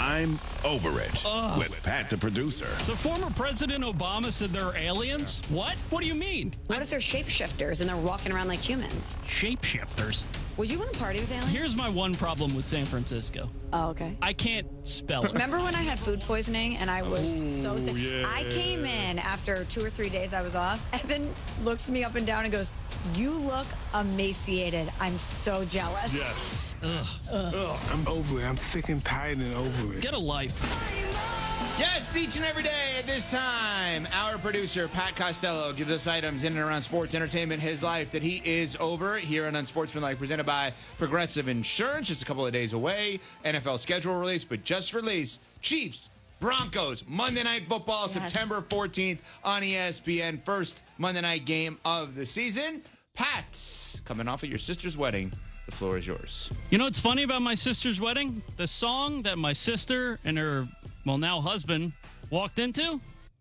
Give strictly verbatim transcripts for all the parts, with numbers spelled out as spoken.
I'm Over It Ugh. with Pat the producer. So former President Obama said they're aliens? What? What do you mean? What if they're shapeshifters and they're walking around like humans? Shapeshifters? Would you want to party with aliens? Here's my one problem with San Francisco. Oh, okay. I can't spell it. Remember when I had food poisoning and I was Ooh, so sick? yeah. I came in after two or three days I was off. Evan looks me up and down and goes, "You look emaciated. I'm so jealous." Yes. Ugh. Ugh, I'm over it. I'm sick and tired and over it. Get a life. Yes, each and every day at this time, our producer, Pat Costello, gives us items in and around sports, entertainment, his life that he is over here on Unsportsmanlike, presented by Progressive Insurance. Just a couple of days away. N F L schedule release, but just released. Chiefs, Broncos, Monday Night Football, Yes. September fourteenth on E S P N. First Monday night game of the season. Pat's coming off of your sister's wedding. The floor is yours. You know what's funny about my sister's wedding? The song that my sister and her, well, now husband, walked into?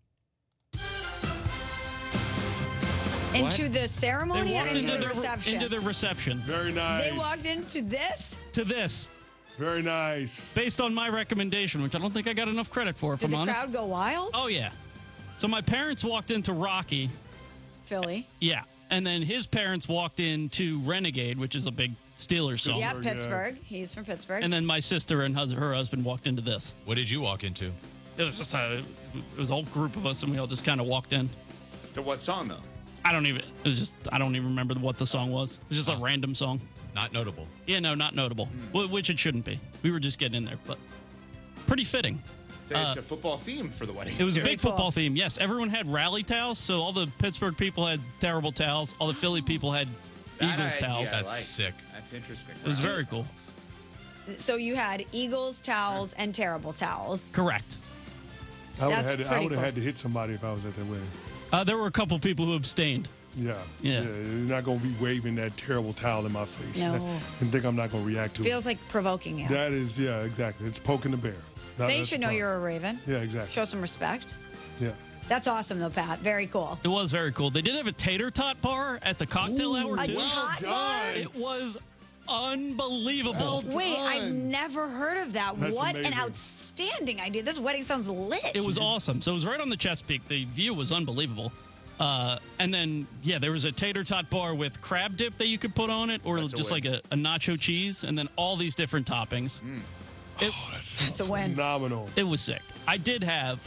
Into the ceremony They or walked into, the the, reception? into the reception. Very nice. They walked into this? To this. Very nice. Based on my recommendation, which I don't think I got enough credit for, if Did I'm the honest. crowd go wild? Oh, yeah. So my parents walked into Rocky. Philly. Yeah. And then his parents walked into Renegade, which is a big Steelers song. Yeah, Pittsburgh, yeah. Pittsburgh. He's from Pittsburgh. And then my sister and hus- her husband walked into this. What did you walk into? It was just a, it was a whole group of us, and we all just kind of walked in. To what song, though? I don't even, it was just, I don't even remember what the song was. It was just a random song. Not notable. Yeah, no, not notable, wh- which it shouldn't be. We were just getting in there, but pretty fitting. So it's a football theme for the wedding. It was a Very big cool. football theme. Yes, everyone had rally towels, so all the Pittsburgh people had terrible towels. All the Philly people had That Eagles idea towels. I That's like. sick. That's interesting. It was very cool. So you had Eagles towels and terrible towels. Correct. I would have That's had, to- I pretty would have cool. had to hit somebody if I was at that wedding. Uh, there were a couple people who abstained. Yeah. Yeah. You're not going to be waving that terrible towel in my face. No. And think I'm not going to react to Feels it. like provoking you. That is, yeah, exactly. It's poking the bear. That- They that's should the know problem. you're a Raven. Yeah, exactly. Show some respect. Yeah. That's awesome, though, Pat. Very cool. It was very cool. They did have a tater tot bar at the cocktail hour, A too. tot done. bar? It was unbelievable. Well Wait, I've done. never heard of that. That's what an amazing. outstanding idea. This wedding sounds lit. It was awesome. So it was right on the Chesapeake. The view was unbelievable. Uh, and then, yeah, there was a tater tot bar with crab dip that you could put on it, or That's a just win. like a, a nacho cheese, and then all these different toppings. It, Oh, that sounds That's a win. phenomenal. it was sick. I did have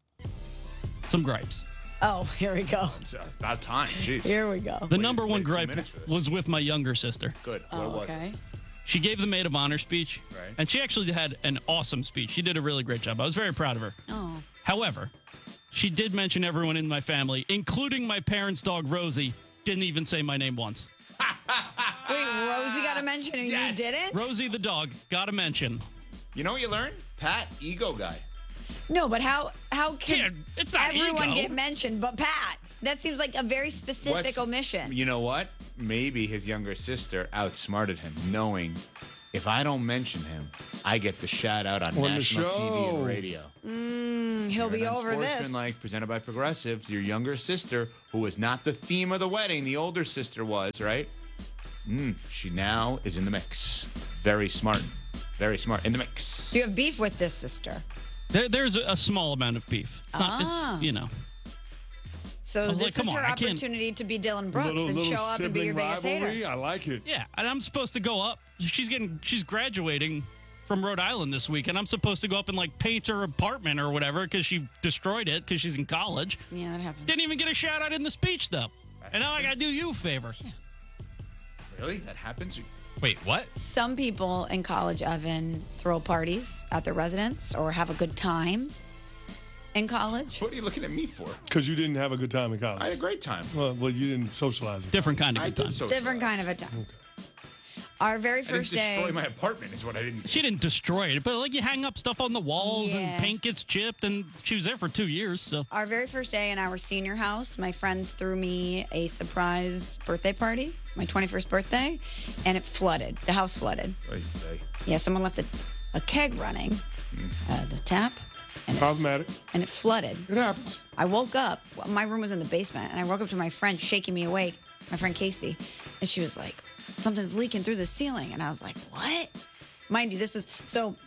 some gripes. Oh, here we go. It's uh, about time. Jeez. Here we go. The number one waited two gripe minutes for this. was with my younger sister. Good. What Oh, was okay. She gave the maid of honor speech, Right. and she actually had an awesome speech. She did a really great job. I was very proud of her. Oh. However, she did mention everyone in my family, including my parents' dog Rosie. Didn't even say my name once. Wait, Rosie got a mention and Yes. you didn't? Rosie the dog got a mention. You know what you learned? Pat, ego guy. No, but how how can Yeah, it's not everyone ego. get mentioned but Pat? That seems like a very specific What's- omission. You know what? Maybe his younger sister outsmarted him, knowing if I don't mention him, I get the shout out on, On the national T V show. and radio. Mm, he'll be over this. Like presented by Progressive, your younger sister, who was not the theme of the wedding, the older sister was, right? Mm, she now is in the mix. Very smart. Very smart. In the mix. You have beef with this sister. There, there's a, a small amount of beef. It's not, Ah. it's, you know. So was this like, is come her on, I can't- opportunity to be Dylan Brooks little and little show up and be sibling your biggest rivalry. hater. I like it. Yeah, and I'm supposed to go up. She's getting, she's graduating from Rhode Island this week, and I'm supposed to go up and like paint her apartment or whatever because she destroyed it because she's in college. Yeah, that happens. Didn't even get a shout out in the speech though. And now I gotta do you a favor. Really? That happens? Wait, what? Some people in college, Evan, throw parties at their residence or have a good time in college. What are you looking at me for? Because you didn't have a good time in I had a college. great time. Well, well, you didn't socialize it. Different kind of I good time. did so. Different kind of a time. Our very I didn't first destroy day. my apartment is what I didn't. She didn't destroy it, but like you hang up stuff on the walls Yeah. and paint gets chipped, and she was there for two years. So Our very first day in our senior house, my friends threw me a surprise birthday party, my twenty-first birthday, and it flooded. The house flooded. Oy vey. Yeah, someone left a, a keg running, uh, the tap, and it, Problematic. and it flooded. It happens. I woke up. well, My room was in the basement, and I woke up to my friend shaking me awake, my friend Casey, and she was like, "Something's leaking through the ceiling," and I was like, "What?" Mind you, this is so.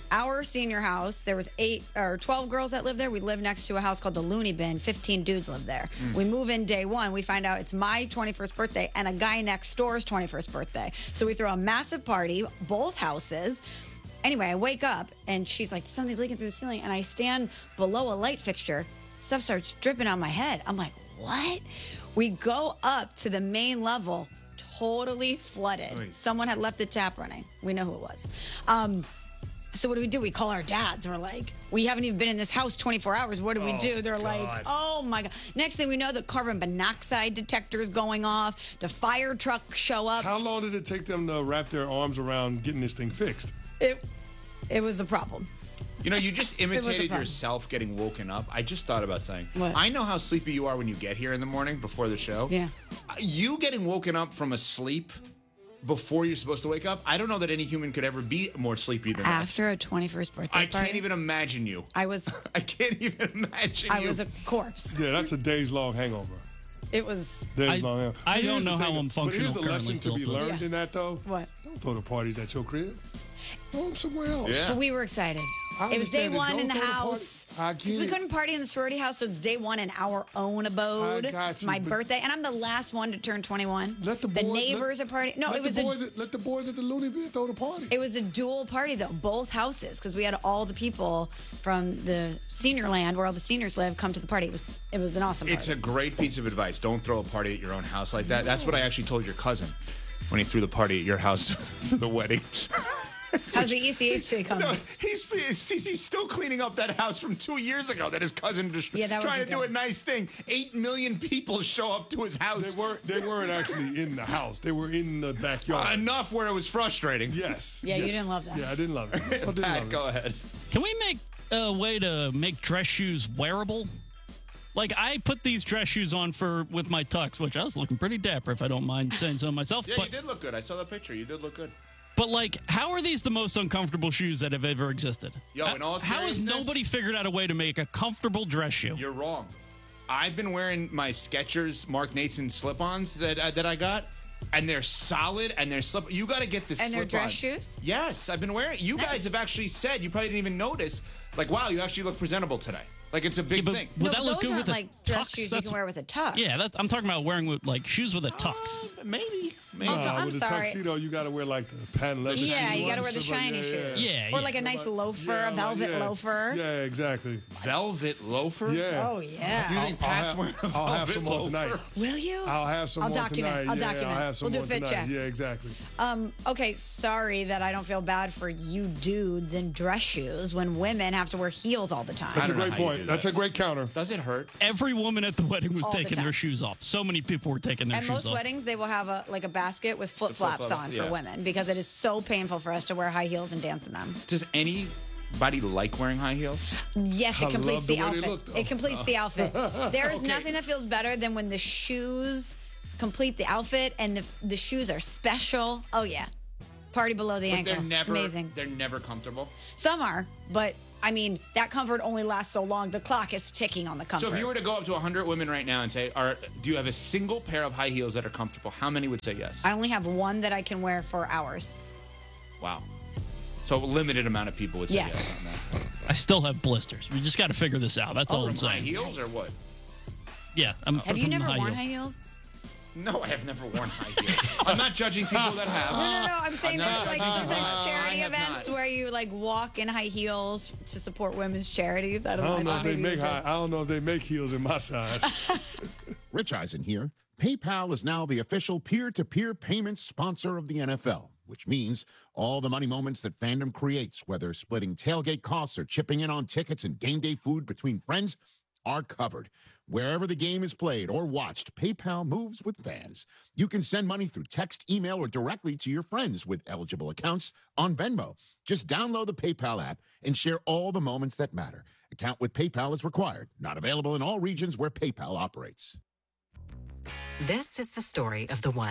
our senior house, there was eight or twelve girls that lived there. We live next to a house called the Looney Bin. fifteen dudes live there. Mm. We move in day one. We find out it's my twenty-first birthday and a guy next door's twenty-first birthday. So we throw a massive party, both houses. Anyway, I wake up and she's like, something's leaking through the ceiling. And I stand below a light fixture. Stuff starts dripping on my head. I'm like, what? We go up to the main level, totally flooded. Wait. Someone had left the tap running. We know who it was. Um, so what do we do? We call our dads. We're like, we haven't even been in this house twenty-four hours. What do we do? They're like, oh my God. Next thing we know, the carbon monoxide detector is going off. The fire truck show up. How long did it take them to wrap their arms around getting this thing fixed? It, it was a problem. You know, you just was a imitated problem. yourself getting woken up. I just thought about something. What? I know how sleepy you are when you get here in the morning before the show. Yeah. Uh, You getting woken up from a sleep before you're supposed to wake up, I don't know that any human could ever be more sleepy than that. After a twenty-first birthday I party, can't even imagine you. I was, I can't even imagine I you. was a corpse. Yeah, that's a days long hangover. It was Days I- long hangover. I But don't here's the know how thing, I'm but functional here's the currently lesson to still, be but- learned Yeah. in that, though. What? Don't throw the parties at your crib. Throw them somewhere else. Yeah. But we were excited. I It was day understand it. one Don't in the throw the party- house. I Because get we it. couldn't party in the sorority house, so it's day one in our own abode. I got you, my but- birthday, and I'm the last one to turn twenty-one. Let the boys. the neighbors let, are partying. No, let it was the a boys. At, let the boys at the Looney Bin throw the party. it was a dual party though, both houses, because we had all the people from the senior land where all the seniors live come to the party. It was it was an awesome. It's a party. great piece of advice. Don't throw a party at your own house like that. That's what I actually told your cousin when he threw the party at your house for the wedding. How's the E C H day coming? No, he's, he's he's still cleaning up that house from two years ago that his cousin just Yeah, that trying to wasn't do a good. nice thing. Eight million people show up to his house. They weren't. They weren't actually in the house. They were in the backyard. Enough where it was frustrating. Yes. Yeah, you yes. didn't love that. Yeah, I didn't love it. I didn't Pat, love it. go ahead. Can we make a way to make dress shoes wearable? Like, I put these dress shoes on for with my tux, which I was looking pretty dapper, if I don't mind saying so myself. Yeah, but, you did look good. I saw that picture. You did look good. but, like, how are these the most uncomfortable shoes that have ever existed? Yo, in all How has seriousness- nobody figured out a way to make a comfortable dress shoe? You're wrong. I've been wearing my Skechers Mark Nason slip-ons that uh, that I got, and they're solid and they're slip. You got to get the And they're slip-on. dress shoes? Yes, I've been wearing. You guys Nice. have actually said you probably didn't even notice. Like, wow, you actually look presentable today. Like it's a big but thing. would No, that but look those good aren't with a like dress tux? shoes you That's- can wear with a tux. Yeah, that's, I'm talking about wearing with like shoes with a tux. Uh, maybe. Maybe. Also, Uh, I'm with a sorry. tuxedo, you got to wear like the patent leather. Yeah, shoes you gotta wear the and stuff like shiny that, shoes. Yeah, Or yeah. like a nice loafer, Yeah, a like, velvet yeah. loafer. Yeah, exactly. Velvet loafer. Yeah. Oh yeah. You think I'll Pat's have- wearing a I'll have velvet some more loafer? tonight. Will you? I'll have some I'll more document. tonight. I'll yeah, document. I'll have some We'll do more a fit tonight. check. Yeah, exactly. Um, okay, sorry that I don't feel bad for you dudes in dress shoes when women have to wear heels all the time. That's a don't know great how you point. do That's that. a great counter. Does it hurt? Every woman at the wedding was All the taking their time. shoes off. So many people were taking their At shoes most off. weddings, they will have a like a basket with flip flops flip-flop, on yeah. for women because it is so painful for us to wear high heels and dance in them. Does anybody like wearing high heels? Yes, I it completes love the the, way they outfit. look, though. it completes the outfit. There is Okay. nothing that feels better than when the shoes complete the outfit and the the shoes are special. Oh yeah, party below the But ankle. they're never. It's amazing. They're never comfortable. Some are, but I mean that comfort only lasts so long. The clock is ticking on the comfort. So if you were to go up to one hundred women right now and say, "Are do you have a single pair of high heels that are comfortable?" How many would say yes? I only have one that I can wear for hours. Wow. So a limited amount of people would say Yes. yes, on that. I still have blisters. We just got to figure this out. That's all I'm Oh, From high saying. heels or what? Yeah, I'm Have you from never high worn heels. high heels? No, I have never worn high heels. I'm not judging people that have. No, no, no. I'm saying I'm there's not like judging people. sometimes charity I have events not. where you like walk in high heels to support women's charities. I don't, I don't know thought if they maybe make you high, did. I don't know if they make heels in my size. Rich Eisen here. PayPal is now the official peer-to-peer payments sponsor of the N F L, which means all the money moments that fandom creates, whether splitting tailgate costs or chipping in on tickets and game day food between friends, are covered. Wherever the game is played or watched, PayPal moves with fans. You can send money through text, email, or directly to your friends with eligible accounts on Venmo. Just download the PayPal app and share all the moments that matter. Account with PayPal is required. Not available in all regions where PayPal operates. This is the story of the one.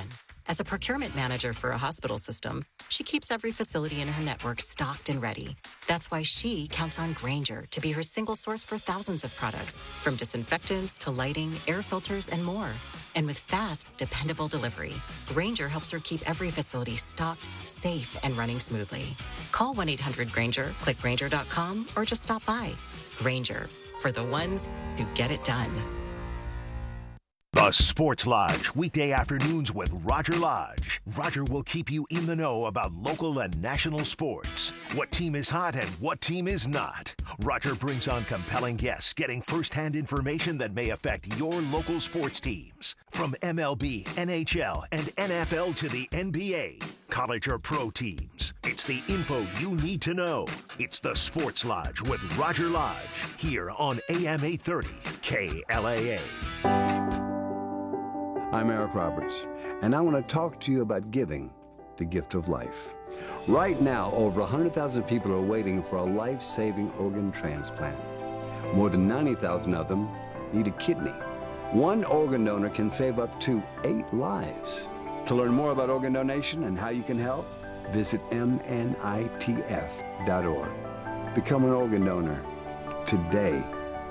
As a procurement manager for a hospital system, she keeps every facility in her network stocked and ready. That's why she counts on Grainger to be her single source for thousands of products, from disinfectants to lighting, air filters, and more. And with fast, dependable delivery, Grainger helps her keep every facility stocked, safe, and running smoothly. Call one eight hundred Grainger, click Grainger dot com, or just stop by. Grainger, for the ones who get it done. The Sports Lodge, weekday afternoons with Roger Lodge. Roger will keep you in the know about local and national sports. What team is hot and what team is not. Roger brings on compelling guests, getting first-hand information that may affect your local sports teams. From M L B, N H L, and N F L to the N B A, college or pro teams. It's the info you need to know. It's the Sports Lodge with Roger Lodge, here on A M eight thirty K L A A. I'm Eric Roberts, and I want to talk to you about giving, the gift of life. Right now, over one hundred thousand people are waiting for a life-saving organ transplant. More than ninety thousand of them need a kidney. One organ donor can save up to eight lives. To learn more about organ donation and how you can help, visit M N I T F dot org. Become an organ donor today.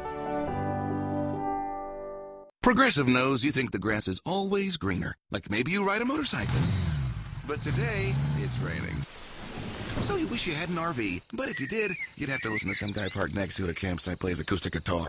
Progressive knows you think the grass is always greener. Like maybe you ride a motorcycle. But today, it's raining. So you wish you had an R V. But if you did, you'd have to listen to some guy parked next to you at a campsite play his acoustic guitar.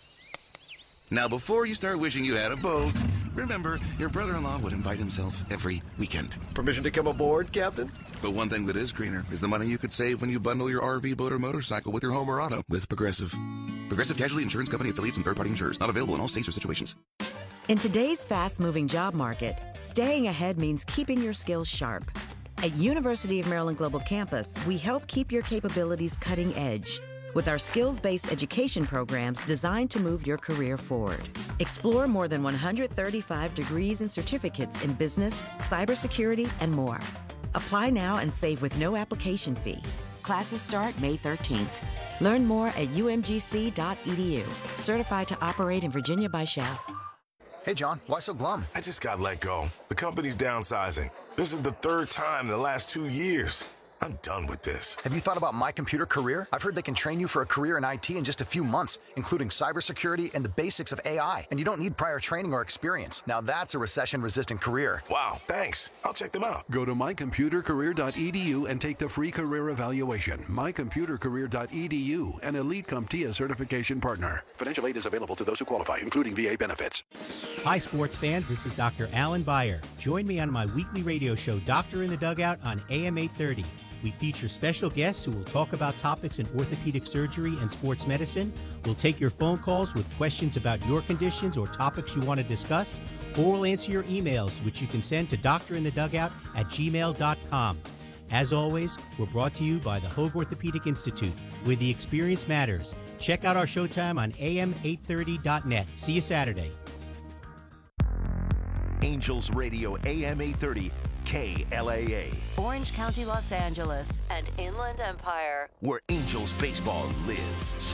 Now, before you start wishing you had a boat, remember, your brother-in-law would invite himself every weekend. Permission to come aboard, Captain? But one thing that is greener is the money you could save when you bundle your R V, boat, or motorcycle with your home or auto with Progressive. Progressive Casualty Insurance Company affiliates and third-party insurers. Not available in all states or situations. In today's fast-moving job market, staying ahead means keeping your skills sharp. At University of Maryland Global Campus, we help keep your capabilities cutting edge with our skills-based education programs designed to move your career forward. Explore more than one hundred thirty-five degrees and certificates in business, cybersecurity, and more. Apply now and save with no application fee. Classes start May thirteenth. Learn more at U M G C dot E D U. Certified to operate in Virginia by S C H A F. Hey, John, why so glum? I just got let go. The company's downsizing. This is the third time in the last two years. I'm done with this. Have you thought about My Computer Career? I've heard they can train you for a career in I T in just a few months, including cybersecurity and the basics of A I. And you don't need prior training or experience. Now that's a recession-resistant career. Wow, thanks. I'll check them out. Go to my computer career dot E D U and take the free career evaluation. my computer career dot E D U, an Elite CompTIA certification partner. Financial aid is available to those who qualify, including V A benefits. Hi, sports fans. This is Doctor Alan Beyer. Join me on my weekly radio show, Doctor in the Dugout, on A M eight thirty. We feature special guests who will talk about topics in orthopedic surgery and sports medicine. We'll take your phone calls with questions about your conditions or topics you want to discuss, or we'll answer your emails, which you can send to doctorinthedugout at gmail dot com. As always, we're brought to you by the Hoag Orthopedic Institute, where the experience matters. Check out our showtime on A M eight thirty dot net. See you Saturday. Angels Radio A M eight thirty K L A A. Orange County, Los Angeles, and Inland Empire, where Angels baseball lives.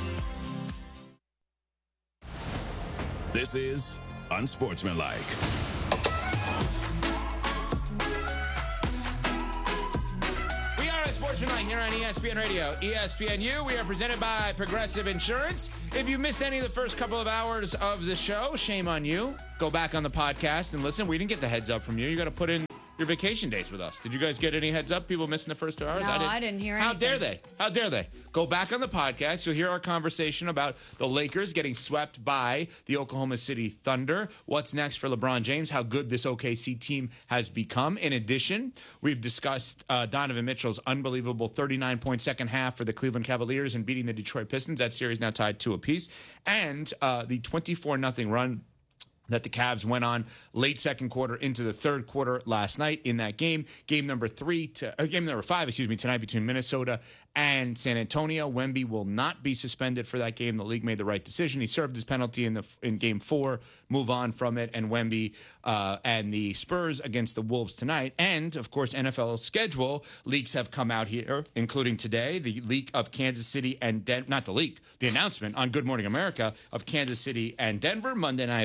This is Unsportsmanlike. We are Unsportsmanlike here on E S P N Radio, E S P N U. We are presented by Progressive Insurance. If you missed any of the first couple of hours of the show, shame on you. Go back on the podcast and listen. We didn't get the heads up from you. You got to put in your vacation days with us. Did you guys get any heads up? People missing the first two hours? No, I didn't, I didn't hear anything. How dare they? How dare they? Go back on the podcast. You'll hear our conversation about the Lakers getting swept by the Oklahoma City Thunder. What's next for LeBron James? How good this O K C team has become. In addition, we've discussed uh, Donovan Mitchell's unbelievable thirty-nine point second half for the Cleveland Cavaliers and beating the Detroit Pistons. That series now tied two apiece. And uh, the twenty-four nothing run that the Cavs went on late second quarter into the third quarter last night in that game. Game number three to uh, game number five, excuse me, tonight between Minnesota and San Antonio. Wemby will not be suspended for that game. The league made the right decision. He served his penalty in the in game four. Move on from it. And Wemby uh, and the Spurs against the Wolves tonight. And of course, N F L schedule leaks have come out here, including today. The leak of Kansas City and Den- not the leak, the announcement on Good Morning America of Kansas City and Denver Monday Night Football.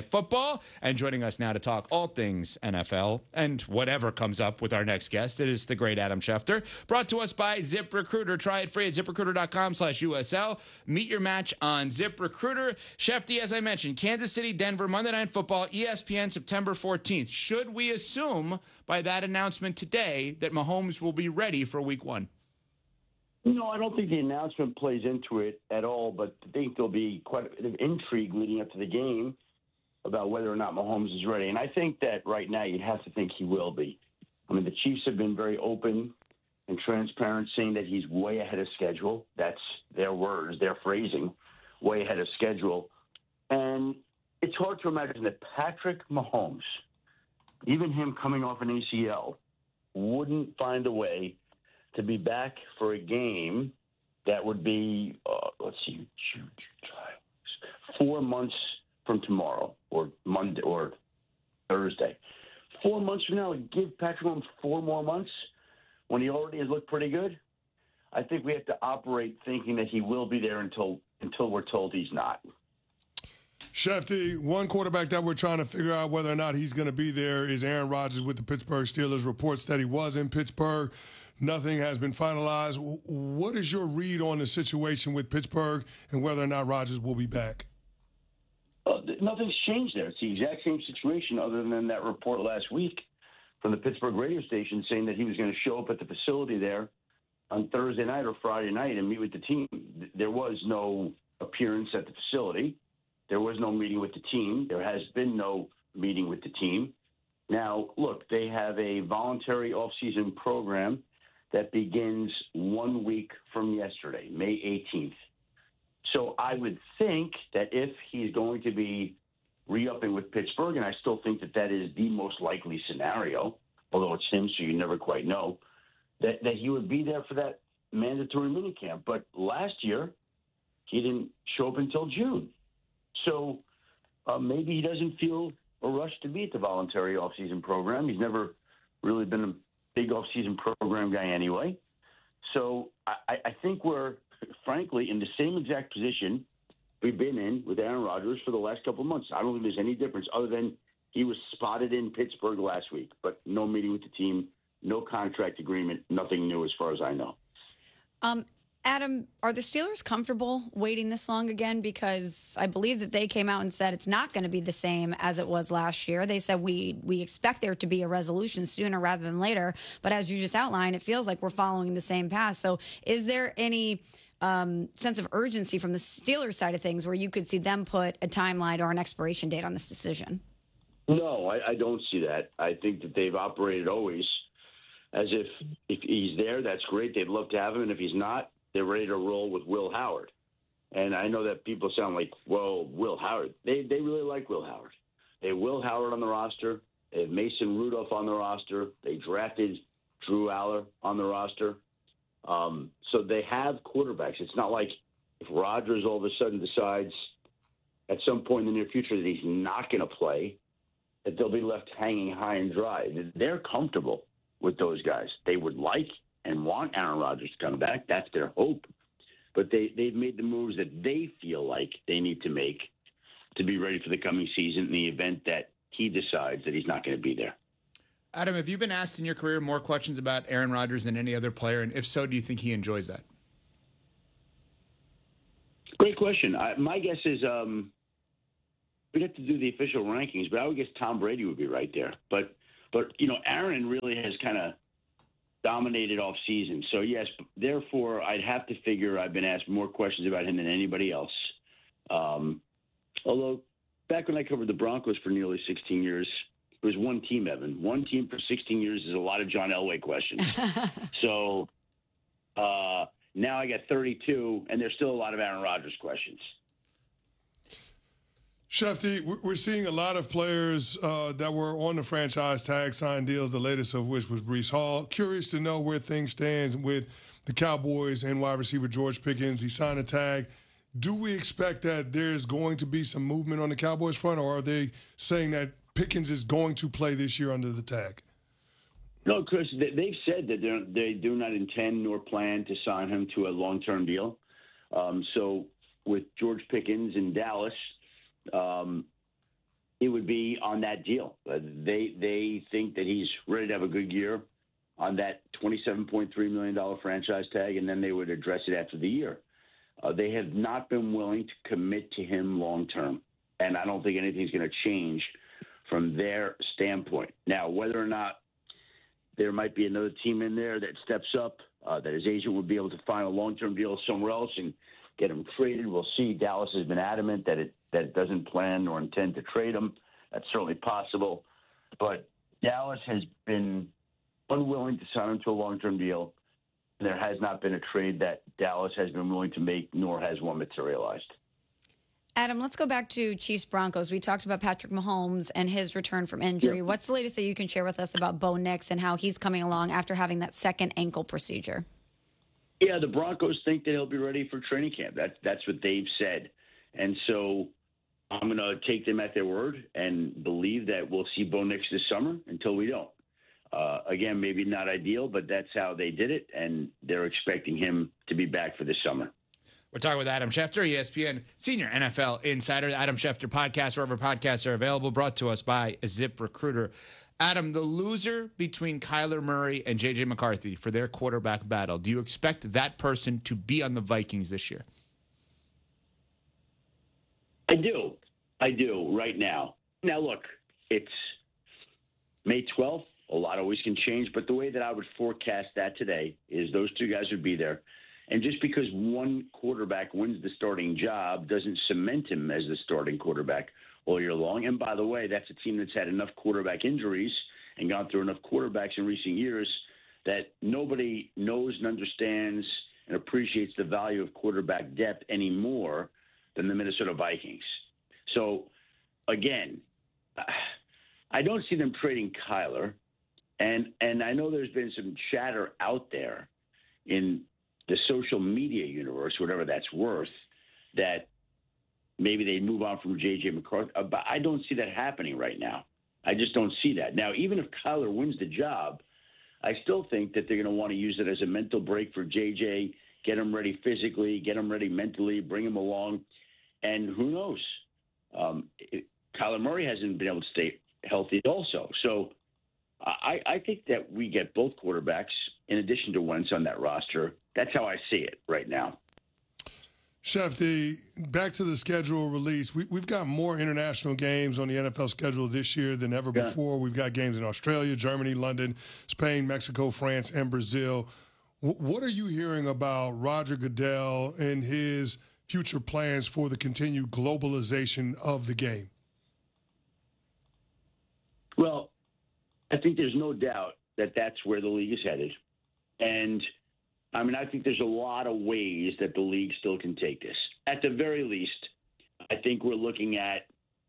football. And joining us now to talk all things N F L and whatever comes up with our next guest, it is the great Adam Schefter. Brought to us by ZipRecruiter. Try it free at ZipRecruiter.com slash USL. Meet your match on ZipRecruiter. Shefty, as I mentioned, Kansas City, Denver, Monday Night Football, E S P N, September fourteenth. Should we assume by that announcement today that Mahomes will be ready for week one? No, I don't think the announcement plays into it at all, but I think there'll be quite a bit of intrigue leading up to the game about whether or not Mahomes is ready. And I think that right now you'd have to think he will be. I mean, the Chiefs have been very open and transparent, saying that he's way ahead of schedule. That's their words, their phrasing, way ahead of schedule. And it's hard to imagine that Patrick Mahomes, even him coming off an A C L, wouldn't find a way to be back for a game that would be, uh, let's see, four months from tomorrow or Monday or Thursday. Four months from now, give Patrick Mahomes four more months when he already has looked pretty good. I think we have to operate thinking that he will be there until until we're told he's not. Shefty, one quarterback that we're trying to figure out whether or not he's going to be there is Aaron Rodgers with the Pittsburgh Steelers. Reports that he was in Pittsburgh. Nothing has been finalized. What is your read on the situation with Pittsburgh and whether or not Rodgers will be back? Uh, nothing's changed there. It's the exact same situation other than that report last week from the Pittsburgh radio station saying that he was going to show up at the facility there on Thursday night or Friday night and meet with the team. There was no appearance at the facility. There was no meeting with the team. There has been no meeting with the team. Now, look, they have a voluntary off-season program that begins one week from yesterday, May eighteenth. So I would think that if he's going to be re-upping with Pittsburgh, and I still think that that is the most likely scenario, although it's him, so you never quite know, that, that he would be there for that mandatory minicamp. But last year, he didn't show up until June. So uh, maybe he doesn't feel a rush to be at the voluntary off-season program. He's never really been a big off-season program guy anyway. So I, I think we're, frankly, in the same exact position we've been in with Aaron Rodgers for the last couple of months. I don't think there's any difference other than he was spotted in Pittsburgh last week, but no meeting with the team, no contract agreement, nothing new as far as I know. Um, Adam, are the Steelers comfortable waiting this long again? Because I believe that they came out and said it's not going to be the same as it was last year. They said we we expect there to be a resolution sooner rather than later. But as you just outlined, it feels like we're following the same path. So is there any um, sense of urgency from the Steelers side of things where you could see them put a timeline or an expiration date on this decision? No, I, I don't see that. I think that they've operated always as if if he's there, that's great. They'd love to have him. And if he's not, they're ready to roll with Will Howard. And I know that people sound like, well, Will Howard. They they really like Will Howard. They have Will Howard on the roster. They have Mason Rudolph on the roster. They drafted Drew Aller on the roster. Um, so they have quarterbacks. It's not like if Rodgers all of a sudden decides at some point in the near future that he's not going to play, that they'll be left hanging high and dry. They're comfortable with those guys. They would like and want Aaron Rodgers to come back. That's their hope. But they, they've made the moves that they feel like they need to make to be ready for the coming season in the event that he decides that he's not going to be there. Adam, have you been asked in your career more questions about Aaron Rodgers than any other player? And if so, do you think he enjoys that? Great question. I, my guess is um, we'd have to do the official rankings, but I would guess Tom Brady would be right there. But, but you know, Aaron really has kind of dominated off season. So, yes, therefore, I'd have to figure I've been asked more questions about him than anybody else. Um, although, back when I covered the Broncos for nearly sixteen years, it was one team, Evan. One team for sixteen years is a lot of John Elway questions. so uh, now I got thirty-two, and there's still a lot of Aaron Rodgers questions. Shefty, we're seeing a lot of players uh, that were on the franchise tag sign deals, the latest of which was Breece Hall. Curious to know where things stand with the Cowboys and wide receiver George Pickens. He signed a tag. Do we expect that there's going to be some movement on the Cowboys front, or are they saying that Pickens is going to play this year under the tag? No, Chris, they've said that they do not intend nor plan to sign him to a long-term deal. Um, so with George Pickens in Dallas, um, it would be on that deal. Uh, they they think that he's ready to have a good year on that twenty-seven point three million dollars franchise tag, and then they would address it after the year. Uh, they have not been willing to commit to him long term, and I don't think anything's going to change from their standpoint. Now, whether or not there might be another team in there that steps up, uh, that his agent would be able to find a long-term deal somewhere else and get him traded, we'll see. Dallas has been adamant that it that it doesn't plan or intend to trade him. That's certainly possible. But Dallas has been unwilling to sign him to a long-term deal. There has not been a trade that Dallas has been willing to make, nor has one materialized. Adam, let's go back to Chiefs Broncos. We talked about Patrick Mahomes and his return from injury. Yep. What's the latest that you can share with us about Bo Nix and how he's coming along after having that second ankle procedure? Yeah, the Broncos think that he'll be ready for training camp. That, that's what they've said. And so I'm going to take them at their word and believe that we'll see Bo Nix this summer until we don't. Uh, again, maybe not ideal, but that's how they did it, and they're expecting him to be back for this summer. We're talking with Adam Schefter, E S P N senior N F L insider. Adam Schefter podcast, wherever podcasts are available, brought to us by ZipRecruiter. Adam, the loser between Kyler Murray and J J McCarthy for their quarterback battle, do you expect that person to be on the Vikings this year? I do. I do right now. Now, look, it's May twelfth. A lot always can change, but the way that I would forecast that today is those two guys would be there. And just because one quarterback wins the starting job doesn't cement him as the starting quarterback all year long. And by the way, that's a team that's had enough quarterback injuries and gone through enough quarterbacks in recent years that nobody knows and understands and appreciates the value of quarterback depth anymore than the Minnesota Vikings. So, again, I don't see them trading Kyler. And and I know there's been some chatter out there in the social media universe, whatever that's worth, that maybe they move on from J J McCarthy. But I don't see that happening right now. I just don't see that. Now, even if Kyler wins the job, I still think that they're going to want to use it as a mental break for J J, get him ready physically, get him ready mentally, bring him along. And who knows? Um, it, Kyler Murray hasn't been able to stay healthy also. So I, I think that we get both quarterbacks in addition to Wentz on that roster. That's how I see it right now. Chef, the back to the schedule release. We, we've got more international games on the N F L schedule this year than ever Yeah. before. We've got games in Australia, Germany, London, Spain, Mexico, France, and Brazil. W- what are you hearing about Roger Goodell and his future plans for the continued globalization of the game? Well, I think there's no doubt that that's where the league is headed. And, I mean, I think there's a lot of ways that the league still can take this. At the very least, I think we're looking at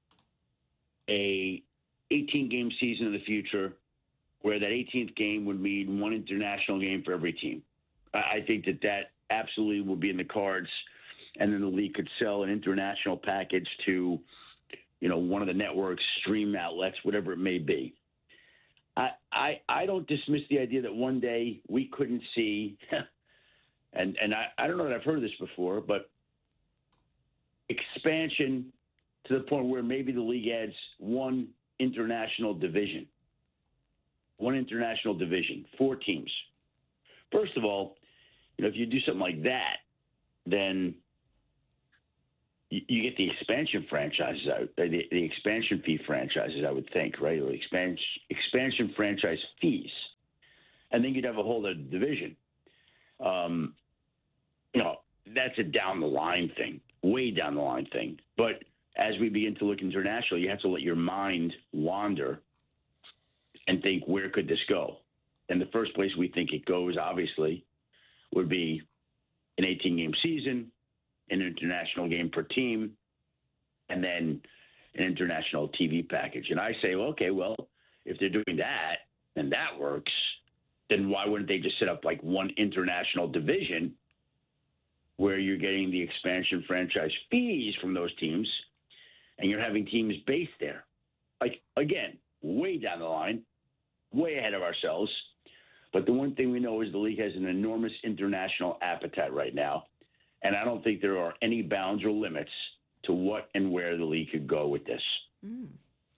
a eighteen-game season in the future where that eighteenth game would mean one international game for every team. I think that that absolutely will be in the cards, and then the league could sell an international package to, you know, one of the networks, stream outlets, whatever it may be. I, I I don't dismiss the idea that one day we couldn't see, and, and I, I don't know that I've heard this before, but expansion to the point where maybe the league adds one international division. One international division, four teams. First of all, you know, if you do something like that, then you, you get the expansion franchises, out, the, the expansion fee franchises, I would think, right? Or expansion, expansion franchise fees. And then you'd have a whole other division. Um, you know, that's a down the line thing, way down the line thing. But as we begin to look international, you have to let your mind wander and think, where could this go? And the first place we think it goes, obviously, would be an eighteen-game season, an international game per team, and then an international T V package. And I say, well, okay, well, if they're doing that and that works, then why wouldn't they just set up like one international division where you're getting the expansion franchise fees from those teams and you're having teams based there? Like, again, way down the line, way ahead of ourselves. But the one thing we know is the league has an enormous international appetite right now. And I don't think there are any bounds or limits to what and where the league could go with this. Mm.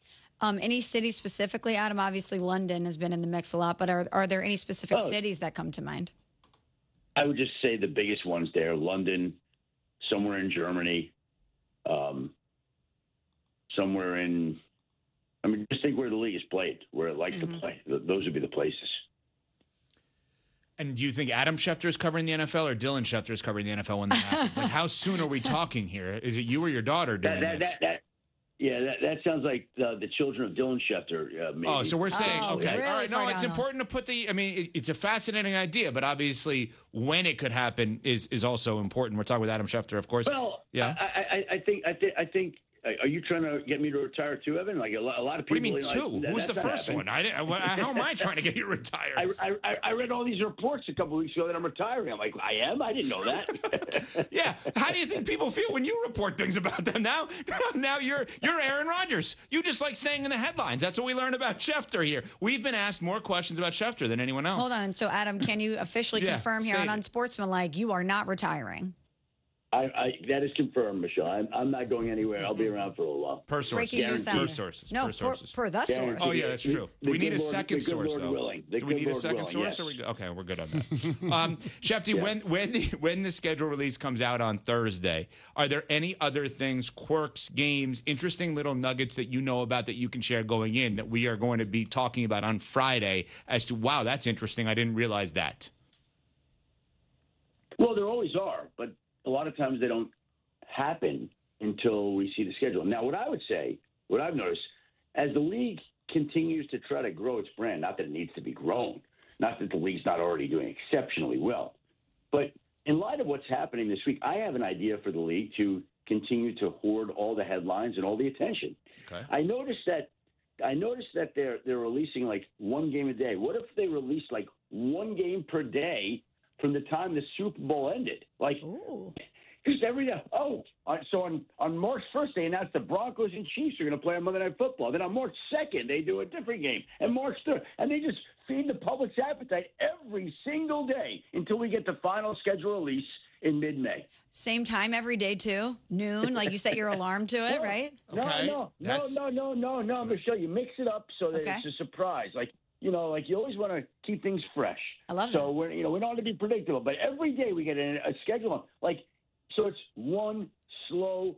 Um, any cities specifically, Adam? Obviously, London has been in the mix a lot, but are are there any specific Oh. cities that come to mind? I would just say the biggest ones there: London, somewhere in Germany, um, somewhere in. I mean, just think where the league is played, where it likes Mm-hmm. to play. Th- Those would be the places. And do you think Adam Schefter is covering the N F L or Dylan Schefter is covering the N F L when that happens? Like, how soon are we talking here? Is it you or your daughter doing That, that, this? that, that, yeah, that, that sounds like uh, the children of Dylan Schefter. Uh, maybe. Oh, so we're saying, Oh, okay. really All right. No, far it's down the- important to put the, I mean, it, it's a fascinating idea, but obviously when it could happen is is also important. We're talking with Adam Schefter, of course. Well, yeah. I, I, I think, I think, I think. Are you trying to get me to retire too, Evan? Like a lot, a lot of What people. do you mean know, two? like, that- Who was the that's not first happening. one? I didn't, what, how am I trying to get you retired? I, I, I read all these reports a couple weeks ago that I'm retiring. I'm like, I am? I didn't know that. Yeah. How do you think people feel when you report things about them? Now, now you're you're Aaron Rodgers. You just like staying in the headlines. That's what we learned about Schefter here. We've been asked more questions about Schefter than anyone else. Hold on. So, Adam, can you officially Yeah, confirm here state on it. Unsportsmanlike you are not retiring? I, I, that is confirmed, Michelle. I'm, I'm not going anywhere. I'll be around for a little while. Per sources. Breaking news Per sound. sources. No, per per, sources. per the source. Oh, yeah, that's true. The we need good a Lord- second the good source, Lord though. willing. The Do we good need a Lord second willing, source? yes. Or we go? Okay, we're good on that. um, Shefty, when when the when the schedule release comes out on Thursday, are there any other things, quirks, games, interesting little nuggets that you know about that you can share going in that we are going to be talking about on Friday as to, wow, that's interesting. I didn't realize that. Well, there always are, but a lot of times they don't happen until we see the schedule. Now, what I would say, what I've noticed, as the league continues to try to grow its brand, not that it needs to be grown, not that the league's not already doing exceptionally well, but in light of what's happening this week, I have an idea for the league to continue to hoard all the headlines and all the attention. Okay. I noticed that I noticed that they're they're releasing like one game a day. What if they released like one game per day from the time the Super Bowl ended? Like, just every day. Oh, uh, so on, on March first, they announced the Broncos and Chiefs are going to play on Monday Night Football. Then on March second, they do a different game. And March third, and they just feed the public's appetite every single day until we get the final schedule release in mid-May. Same time every day, too? Noon? Like you set your alarm to it, right? No, Okay, no, no, that's- no, no, no, no, Michelle. You mix it up so that Okay. it's a surprise. Like, you know, like you always want to keep things fresh. I love so that. we're, you know, we don't want to be predictable, but every day we get a, a schedule. Like, so it's one slow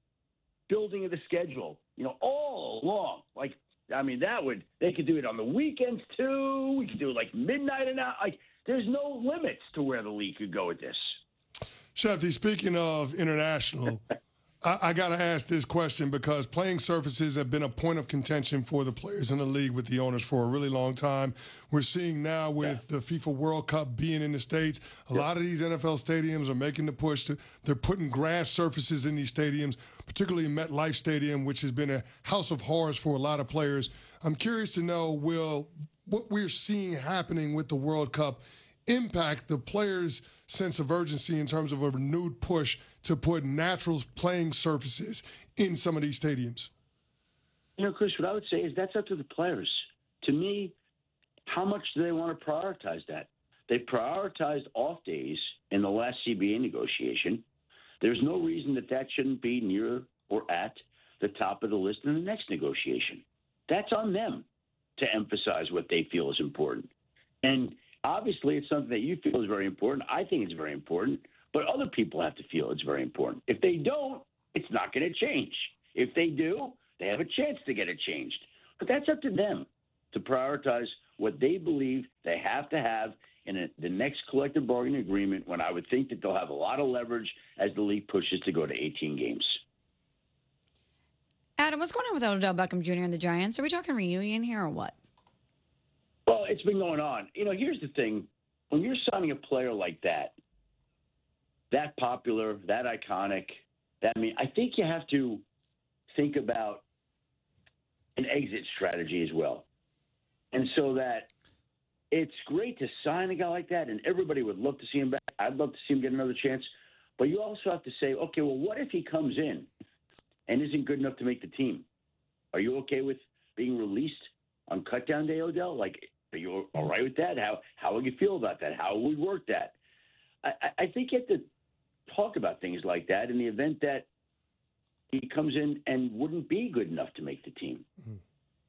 building of the schedule, you know, all along. Like, I mean, that would, they could do it on the weekends too. We could do it like midnight and out. Like, there's no limits to where the league could go with this. Shefty, speaking of international, I, I got to ask this question because playing surfaces have been a point of contention for the players in the league with the owners for a really long time. We're seeing now with the FIFA World Cup being in the States, a lot of these N F L stadiums are making the push. To, they're putting grass surfaces in these stadiums, particularly MetLife Stadium, which has been a house of horrors for a lot of players. I'm curious to know, will what we're seeing happening with the World Cup impact the players' sense of urgency in terms of a renewed push to put natural playing surfaces in some of these stadiums? You know, Chris, what I would say is that's up to the players. To me, how much do they want to prioritize that? They prioritized off days in the last C B A negotiation. There's no reason that that shouldn't be near or at the top of the list in the next negotiation. That's on them to emphasize what they feel is important. And obviously, it's something that you feel is very important. I think it's very important, but other people have to feel it's very important. If they don't, it's not going to change. If they do, they have a chance to get it changed. But that's up to them to prioritize what they believe they have to have in a, the next collective bargaining agreement, when I would think that they'll have a lot of leverage as the league pushes to go to eighteen games. Adam, what's going on with Odell Beckham Junior and the Giants? Are we talking reunion here or what? Well, it's been going on. You know, here's the thing. When you're signing a player like that, that popular, that iconic, that I mean, I think you have to think about an exit strategy as well. And so that it's great to sign a guy like that, and everybody would love to see him back. I'd love to see him get another chance. But you also have to say, okay, well, what if he comes in and isn't good enough to make the team? Are you okay with being released on cutdown day, Odell? Like, are you all right with that? How how would you feel about that? How would we work that? I, I think you have to talk about things like that in the event that he comes in and wouldn't be good enough to make the team.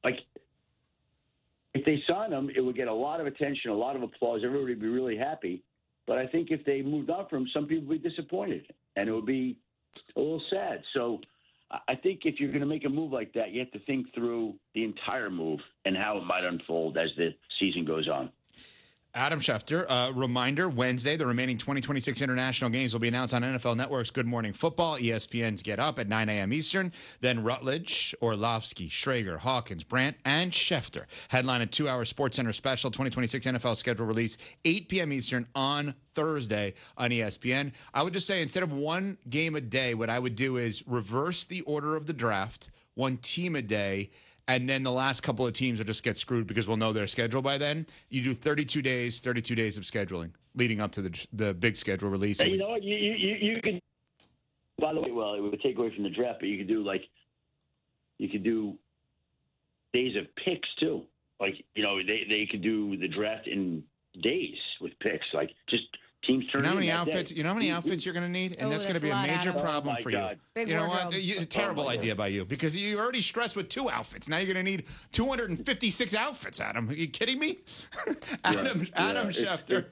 like, if they sign him, it would get a lot of attention, a lot of applause. Everybody would be really happy. But I think if they moved on from him, some people would be disappointed, and it would be a little sad. So I think if you're going to make a move like that, you have to think through the entire move and how it might unfold as the season goes on. Adam Schefter, uh, reminder, Wednesday, the remaining twenty twenty-six international games will be announced on N F L Network's Good Morning Football, E S P N's Get Up at nine a.m. Eastern. Then Rutledge, Orlovsky, Schrager, Hawkins, Brandt, and Schefter headline a two-hour SportsCenter special twenty twenty-six N F L schedule release, eight p.m. Eastern on Thursday on E S P N. I would just say instead of one game a day, what I would do is reverse the order of the draft, one team a day, and then the last couple of teams will just get screwed because we'll know their schedule by then. You do thirty-two days, thirty-two days of scheduling leading up to the the big schedule release. And you know what? You, you, you could, by the way, well, it would take away from the draft, but you could do like, you could do days of picks too. Like, you know, they, they could do the draft in days with picks, like just teams turn. You know how in many that outfits? day. You know how many outfits you're going to need, and Oh, that's going to that's be a a lot, major Adam. problem Oh, my for God. you. Big you know wardrobe. what? You, Oh, terrible my idea God. by you because you already stressed with two outfits. Now you're going to need two hundred fifty-six outfits. Adam, are you kidding me? Adam, Yeah, Adam yeah. Schefter,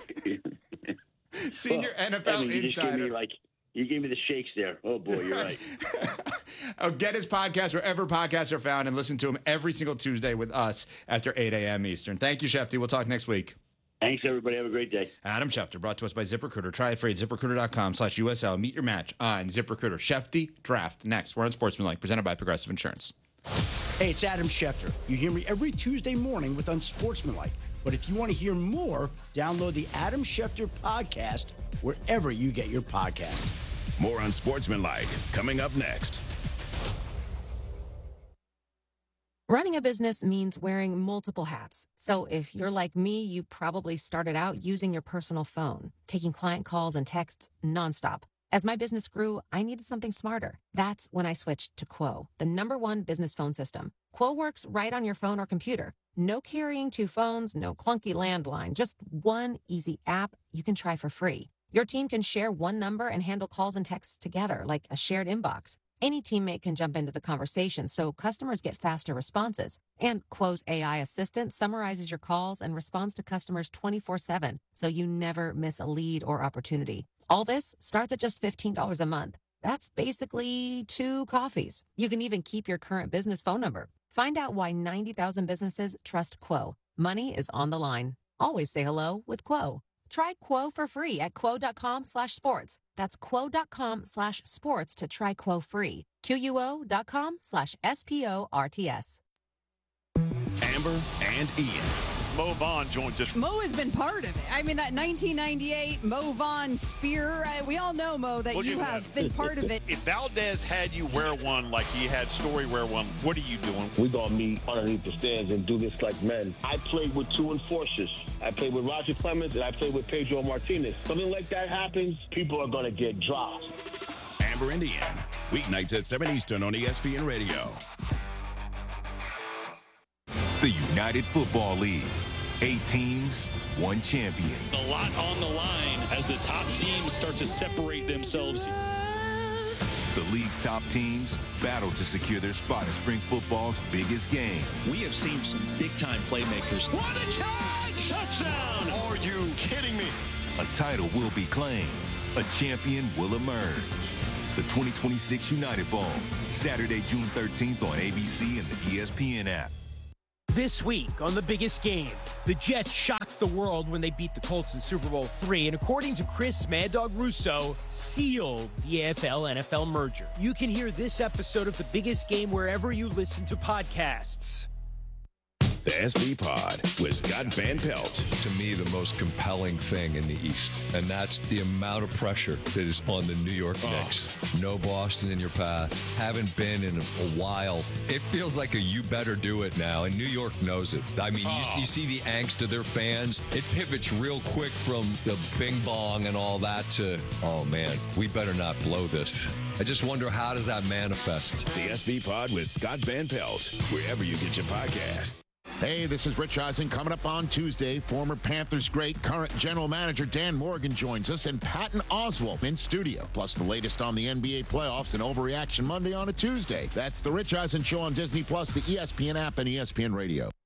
senior Well, N F L Evan, you just gave insider. me like you gave me the shakes there. Oh boy, you're right. Oh, get his podcast wherever podcasts are found and listen to him every single Tuesday with us after eight a.m. Eastern. Thank you, Shefty. We'll talk next week. Thanks, everybody. Have a great day. Adam Schefter, brought to us by ZipRecruiter. Try it free at ZipRecruiter.com slash USL. Meet your match on ZipRecruiter. Shefty Draft. Next, we're on Sportsmanlike, presented by Progressive Insurance. Hey, it's Adam Schefter. You hear me every Tuesday morning with Unsportsmanlike. But if you want to hear more, download the Adam Schefter podcast wherever you get your podcast. More on Sportsmanlike coming up next. Running a business means wearing multiple hats. So if you're like me, you probably started out using your personal phone, taking client calls and texts nonstop. As my business grew, I needed something smarter. That's when I switched to Quo, the number one business phone system. Quo works right on your phone or computer. No carrying two phones, no clunky landline, just one easy app you can try for free. Your team can share one number and handle calls and texts together like a shared inbox. Any teammate can jump into the conversation, so customers get faster responses. And Quo's A I assistant summarizes your calls and responds to customers twenty-four seven, so you never miss a lead or opportunity. All this starts at just fifteen dollars a month. That's basically two coffees. You can even keep your current business phone number. Find out why ninety thousand businesses trust Quo. Money is on the line. Always say hello with Quo. Try Quo for free at quo.com slash sports. That's quo.com slash sports to try Quo free. Q-U-O.com slash S-P-O-R-T-S. Amber and Ian. Mo Vaughn joins us. Mo has been part of it. I mean, that nineteen ninety-eight Mo Vaughn spear, uh, we all know, Mo, that Look you at have that. been part of it. If Valdez had you wear one like he had Story wear one, what are you doing? We're going to meet underneath the stands and do this like men. I played with two enforcers. I played with Roger Clemens and I played with Pedro Martinez. Something like that happens, people are going to get dropped. Amber and Ian. Weeknights at seven Eastern on E S P N Radio. The United Football League. Eight teams, one champion. A lot on the line as the top teams start to separate themselves. The league's top teams battle to secure their spot in spring football's biggest game. We have seen some big-time playmakers. What a catch! Touchdown! Are you kidding me? A title will be claimed. A champion will emerge. The twenty twenty-six United Bowl, Saturday, June thirteenth on A B C and the E S P N app. This week on The Biggest Game, the Jets shocked the world when they beat the Colts in Super Bowl three, and according to Chris Mad Dog Russo, sealed the A F L N F L merger. You can hear this episode of The Biggest Game wherever you listen to podcasts. The S B Pod with Scott Van Pelt. To me, the most compelling thing in the East, and that's the amount of pressure that is on the New York Knicks. Oh. No Boston in your path. Haven't been in a, a while. It feels like a you better do it now, and New York knows it. I mean, oh. you, you see the angst of their fans. It pivots real quick from the bing bong and all that to, oh man, we better not blow this. I just wonder, how does that manifest? The S B Pod with Scott Van Pelt, wherever you get your podcast. Hey, this is Rich Eisen. Coming up on Tuesday, former Panthers great, current general manager Dan Morgan joins us, and Patton Oswalt in studio. Plus the latest on the N B A playoffs and Overreaction Monday on a Tuesday. That's the Rich Eisen Show on Disney Plus, the E S P N app, and E S P N Radio.